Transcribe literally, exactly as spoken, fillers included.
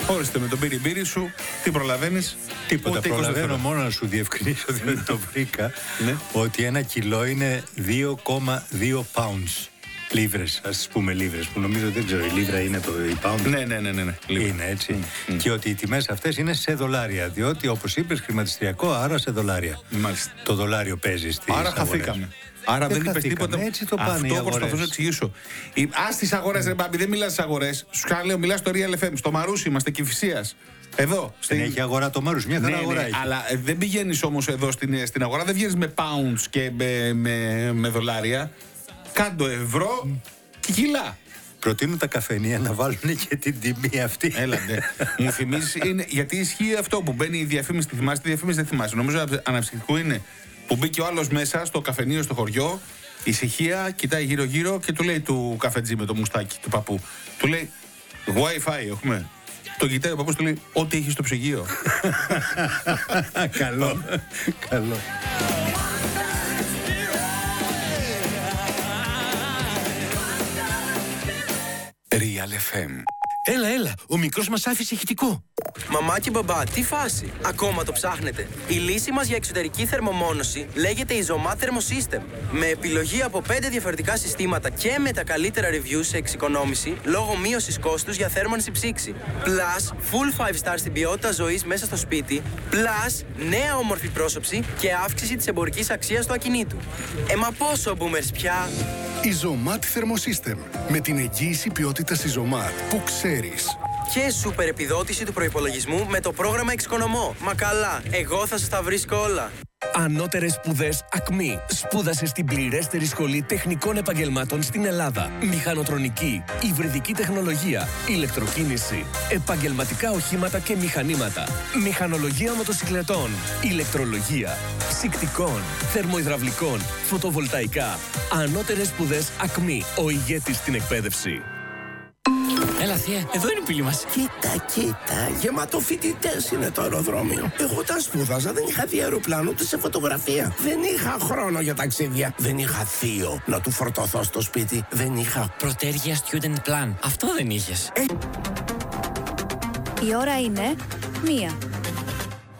Όριστε με τον πίρι-μπίρι σου, τι προλαβαίνεις? Τίποτα. Προλαβαίνω μόνο να σου διευκρινίσω, διότι το βρήκα, ότι ένα κιλό είναι δύο κόμμα δύο pounds. Λίβρες, ας πούμε λίβρες, που νομίζω δεν ξέρω, η λίβρα είναι το η pound. Ναι, ναι, ναι, ναι, ναι. Είναι έτσι. Mm, mm. Και ότι οι τιμές αυτές είναι σε δολάρια, διότι όπως είπες χρηματιστηριακό, άρα σε δολάρια. Μάλιστα. Το δολάριο παίζει στις Άρα χαθήκαμε. Άρα δεν, δεν είπες τίποτα. Έτσι το πάνε. Αυτό προσπαθώ να εξηγήσω. Α στις αγορές, ρε Μπάμπη, δεν μιλάς στις αγορές. Σου λέω, μιλάς στο Real εφ εμ. Στο Μαρούσι είμαστε, Κηφισίας. Εδώ. Δεν έχει αγορά το Μαρούσι, μια χαρά ναι, αγορά ναι, έχει. Αλλά δεν πηγαίνεις όμως εδώ στην, στην αγορά, δεν βγαίνεις με pounds και με, με, με δολάρια. Κάντο ευρώ mm. και κιλά. Προτείνουν τα καφενεία να βάλουν και την τιμή αυτή. Έλατε. Μου θυμίζει, είναι, γιατί ισχύει αυτό που μπαίνει η διαφήμιση. Τη θυμάσαι, τη διαφήμιση δεν θυμάσαι. Νομίζω αναψυκτικού είναι. Που μπήκε ο άλλος μέσα στο καφενείο στο χωριό, ησυχία, κοιτάει γύρω-γύρω και του λέει του καφετζή με το μουστάκι του παππού. Του λέει Wi-Fi έχουμε. Το κοιτάει ο παππούς, του λέει ό,τι έχει στο ψυγείο. Καλό. Καλό. Real εφ εμ. Έλα, έλα, ο μικρός μας άφησε ηχητικό. Μαμά και μπαμπά, τι φάση. Ακόμα το ψάχνετε? Η λύση μας για εξωτερική θερμομόνωση λέγεται Isomat Thermosystem. Με επιλογή από πέντε διαφορετικά συστήματα και με τα καλύτερα reviews σε εξοικονόμηση λόγω μείωσης κόστους για θέρμανση ψήξη. Plus, full five star στην ποιότητα ζωής μέσα στο σπίτι. Plus, νέα όμορφη πρόσωψη και αύξηση της εμπορικής αξίας του ακινήτου. Ε, μα πόσο boomers πια. Isomat Thermosystem. Με την εγγύηση ποιότητας Isomat που ξέρεις. Και σούπερ επιδότηση του προϋπολογισμού με το πρόγραμμα Εξοικονομώ. Μα καλά, εγώ θα σας τα βρίσκω όλα. Ανώτερες σπουδές ΑΚΜΗ. Σπούδασε στην πληρέστερη σχολή τεχνικών επαγγελμάτων στην Ελλάδα. Μηχανοτρονική, υβριδική τεχνολογία, ηλεκτροκίνηση, επαγγελματικά οχήματα και μηχανήματα, μηχανολογία μοτοσυκλετών, ηλεκτρολογία, ψυκτικών, θερμοϊδραυλικών, φωτοβολταϊκά. Ανώτερες σπουδές ΑΚΜΗ. Ο ηγέτης στην εκπαίδευση. Έλα θεία, εδώ είναι η πύλη μας. Κοίτα, κοίτα, γεμάτο φοιτητές είναι το αεροδρόμιο. Εγώ όταν σπούδαζα δεν είχα δει αεροπλάνο ούτε σε φωτογραφία. Δεν είχα χρόνο για ταξίδια. Δεν είχα θείο να του φορτωθώ στο σπίτι. Δεν είχα Πρωτέργεια Student Plan. Αυτό δεν είχες. Ε... Η ώρα είναι μία.